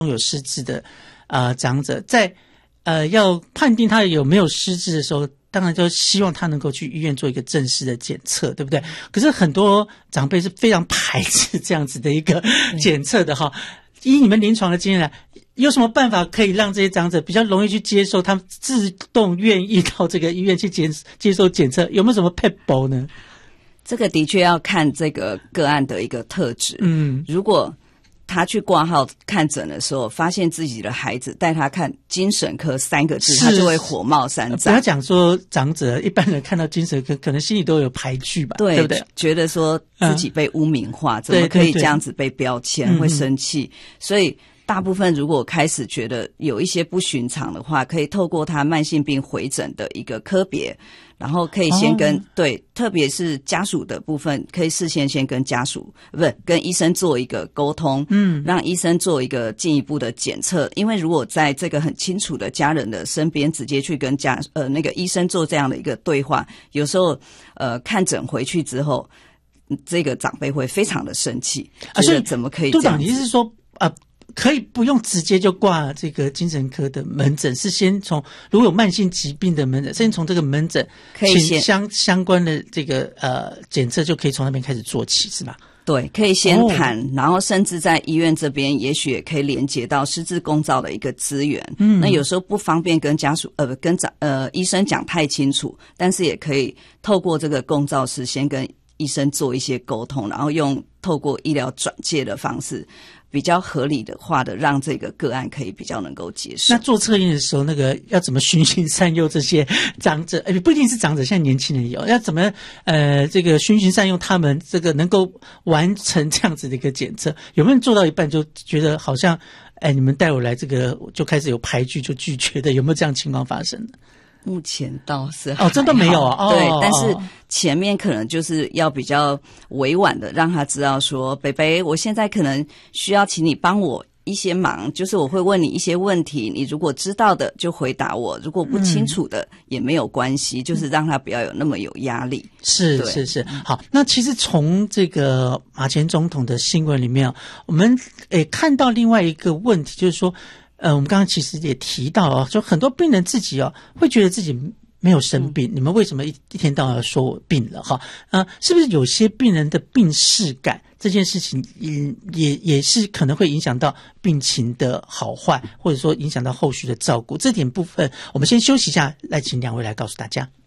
有失智的长者，在要判定他有没有失智的时候，当然就希望他能够去医院做一个正式的检测，对不对？可是很多长辈是非常排斥这样子的一个检测的哈。以你们临床的经验来，有什么办法可以让这些长者比较容易去接受，他们自动愿意到这个医院去接受检测？有没有什么撇步呢？ 这个的确要看这个个案的一个特质。如果他去挂号看诊的时候，发现自己的孩子带他看精神科3个字，他就会火冒三丈。 不要讲说长者，一般人看到精神科可能心里都有排拒吧，对不对？ 觉得说自己被污名化，怎么可以这样子被标签，会生气。所以大部分如果开始觉得有一些不寻常的话，可以透过他慢性病回诊的一个科别，然后可以先跟特别是家属的部分，可以事先跟家属跟医生做一个沟通，让医生做一个进一步的检测。因为如果在这个很清楚的家人的身边，直接去跟那个医生做这样的一个对话，有时候看诊回去之后，这个长辈会非常的生气，觉得怎么可以这样子？督长， 你是说可以不用直接就挂这个精神科的门诊，是先从如果有慢性疾病的门诊，先从这个门诊请相关的这个检测就可以从那边开始做起，是吧？ 对，可以先谈，然后甚至在医院这边也许也可以连接到失智公照的一个资源。那有时候不方便跟家属跟医生讲太清楚，但是也可以透过这个公照师先跟医生做一些沟通，然后透过医疗转介的方式，比较合理的话的，让这个个案可以比较能够接受。 那做测验的时候，那个要怎么循循善诱这些长者？不一定是长者，现在年轻人也有，要怎么这个循循善诱他们这个能够完成这样子的一个检测？有没有人做到一半就觉得好像你们带我来这个就开始有排拒就拒绝的？有没有这样情况发生的？ 目前倒是真的没有啊。 对，但是前面可能就是要比较委婉的让他知道说，北北，我现在可能需要请你帮我一些忙，就是我会问你一些问题，你如果知道的就回答我，如果不清楚的也没有关系，就是让他不要有那么有压力。是。 好，那其实从这个马前总统的新闻里面，我们看到另外一个问题，就是说我们刚刚其实也提到就很多病人自己会觉得自己没有生病，你们为什么一天到晚要说我病了是不是有些病人的病识感这件事情也是可能会影响到病情的好坏，或者说影响到后续的照顾？这点部分我们先休息一下，来请两位来告诉大家。